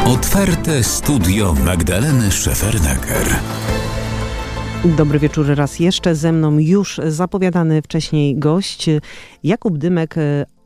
Otwarte studio Magdaleny Szefernaker. Dobry wieczór raz jeszcze. Ze mną już zapowiadany wcześniej gość Jakub Dymek,